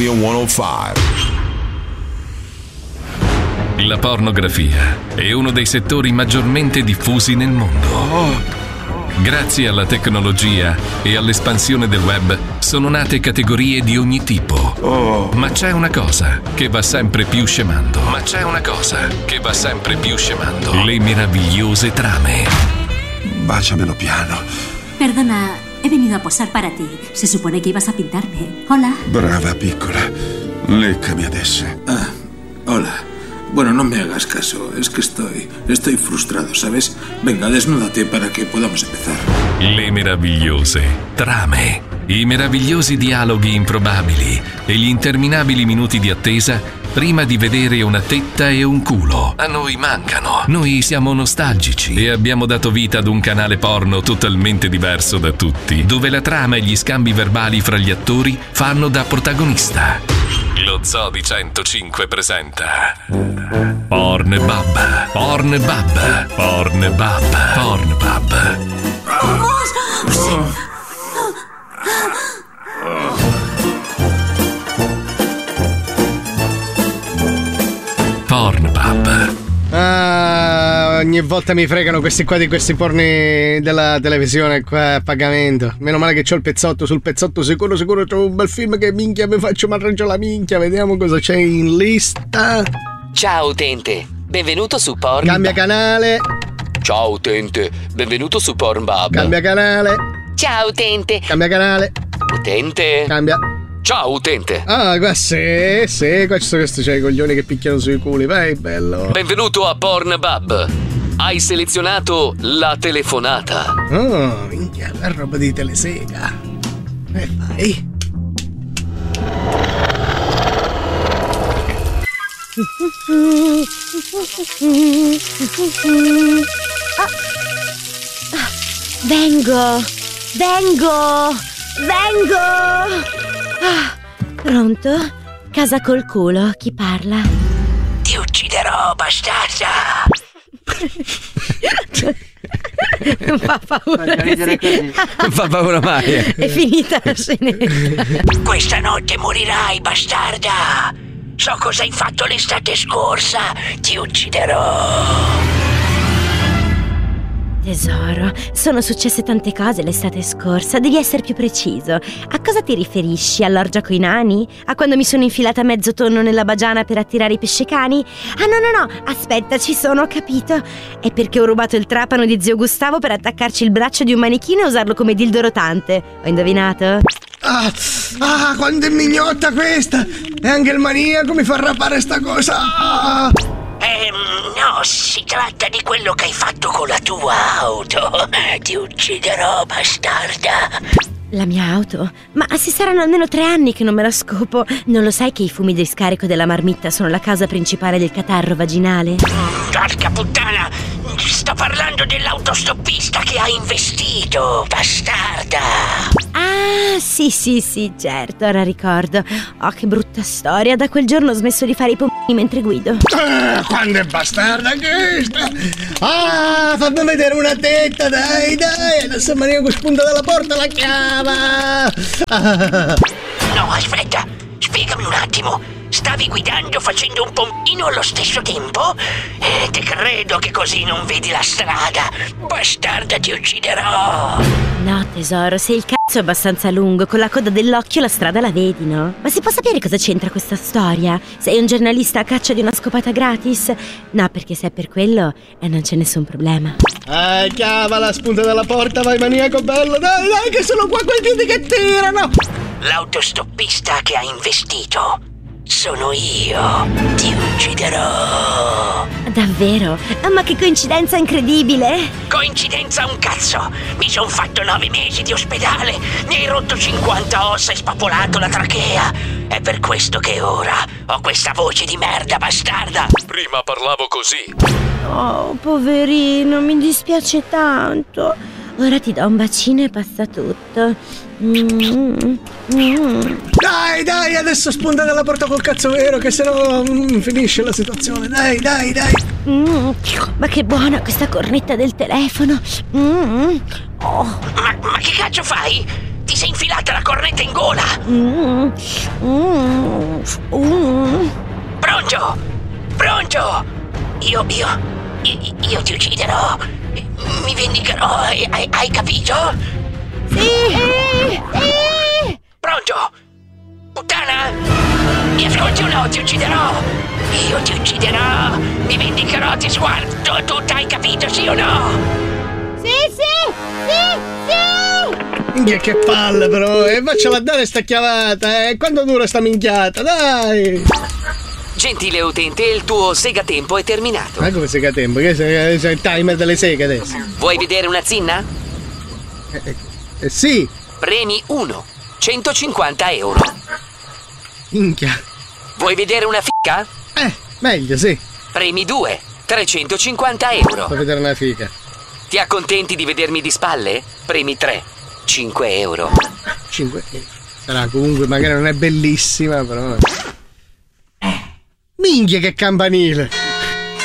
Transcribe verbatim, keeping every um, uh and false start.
Magnolia centocinque. La pornografia è uno dei settori maggiormente diffusi nel mondo. Grazie alla tecnologia e all'espansione del web sono nate categorie di ogni tipo. Ma c'è una cosa che va sempre più scemando. Ma c'è una cosa che va sempre più scemando. Le meravigliose trame. Baciamelo piano. Perdona, he venido a posar para ti. Se supone que ibas a pintarme. Hola. Brava piccola. Leccami adesso. Ah, hola. Bueno, no me hagas caso, es que estoy, estoy frustrado, ¿sabes? Venga, desnúdate para que podamos empezar. Le meravigliose trame, i meravigliosi dialoghi improbabili e gli interminabili minuti di attesa prima di vedere una tetta e un culo. A noi mancano. Noi siamo nostalgici e abbiamo dato vita ad un canale porno totalmente diverso da tutti, dove la trama e gli scambi verbali fra gli attori fanno da protagonista. Lo Zoo di centocinque presenta Pornbub, Pornbub, Pornbub, Pornbub. Pornbub. Ah, ogni volta mi fregano questi qua di questi porni della televisione qua a pagamento. Meno male che c'ho il pezzotto, sul pezzotto sicuro sicuro trovo un bel film che minchia mi faccio marreggio la minchia. Vediamo cosa c'è in lista. Ciao utente, benvenuto su Pornbub. Cambia canale. Ciao utente, benvenuto su Pornbub. Cambia canale. Ciao utente. Cambia canale. Utente. Cambia. Ciao utente. Ah, qua sì, sì, qua ci sono questi c'è i coglioni che picchiano sui culi, vai bello. Benvenuto a Pornbub. Hai selezionato la telefonata. Oh, minchia, la roba di telesega. E vai. Ah. Ah. Vengo, vengo, vengo. Ah, pronto? Casa col culo, chi parla? Ti ucciderò, bastarda! Non fa paura. Sì. Non fa paura mai. È finita la scena. Questa notte morirai, bastarda! So cosa hai fatto l'estate scorsa! Ti ucciderò! Tesoro, sono successe tante cose l'estate scorsa, devi essere più preciso. A cosa ti riferisci? All'orgia coi nani? A quando mi sono infilata mezzo tonno nella bagiana per attirare i pescecani? Ah no no no, aspetta, ci sono, ho capito. È perché ho rubato il trapano di zio Gustavo per attaccarci il braccio di un manichino e usarlo come dildo rotante. Ho indovinato? Ah, ah, quando è mignotta questa! E anche il maniaco mi fa rapare sta cosa! Ah. Ehm, no, si tratta di quello che hai fatto con la tua auto. Ti ucciderò, bastarda. La mia auto? Ma si saranno almeno tre anni che non me la scopo. Non lo sai che i fumi di scarico della marmitta sono la causa principale del catarro vaginale? Porca puttana! Sto parlando dell'autostoppista che hai investito, bastarda! Ah, sì, sì, sì, certo, ora ricordo. Oh, che brutta storia. Da quel giorno ho smesso di fare i pompini mentre guido. Ah, quando è bastarda questa! Ah, fammi vedere una tetta, dai, dai! Adesso il maniaco spunta dalla porta, la chiama! Ah. No, aspetta, spiegami un attimo. Stavi guidando facendo un pompino allo stesso tempo? Eh, te credo che così non vedi la strada. Bastarda, ti ucciderò. No, tesoro, se il cazzo è abbastanza lungo, con la coda dell'occhio la strada la vedi, no? Ma si può sapere cosa c'entra questa storia? Sei un giornalista a caccia di una scopata gratis? No, perché se è per quello, eh, non c'è nessun problema. Ah, chiavala, spunta dalla porta, vai maniaco bello, dai, dai, che sono qua quei piedi che tirano! L'autostoppista che hai investito sono io. Ti ucciderò. Davvero? Ah, ma che coincidenza incredibile! Coincidenza un cazzo! Mi son fatto nove mesi di ospedale, mi hai rotto cinquanta ossa e spapolato la trachea. È per questo che ora ho questa voce di merda, bastarda. Prima parlavo così. Oh, poverino, mi dispiace tanto. Ora ti do un bacino e passa tutto. Mm, mm. Dai, dai, adesso spunta dalla porta col cazzo vero, che sennò mm, finisce la situazione. Dai, dai, dai. Mm, ma che buona questa cornetta del telefono. Mm, oh. Ma, ma che cazzo fai? Ti sei infilata la cornetta in gola? Mm, mm. Uh. Pronto? Pronto? Io, io, io, io ti ucciderò. Mi vendicherò, hai, hai, hai capito? Sì! Sì! Pronto? Puttana? Mi ascolti o no? Ti ucciderò! Io ti ucciderò! Mi vendicherò, ti sguardo! Tu hai capito, sì o no? Sì, sì! Sì, sì! Minchia, che palle però! E vaccela a dare sta chiavata, eh! Quanto dura sta minchiata, dai! Gentile utente, il tuo segatempo è terminato. Ma come segatempo? Che sei, sei il timer delle seghe adesso? Vuoi vedere una zinna? Eh, eh, eh sì! Premi uno, centocinquanta euro. Minchia! Vuoi vedere una fica? Eh, meglio, sì. Premi due, trecentocinquanta euro. Vuoi vedere una fica? Ti accontenti di vedermi di spalle? Premi tre, cinque euro. cinque euro. Sarà comunque, magari non è bellissima, però... Minchia che campanile!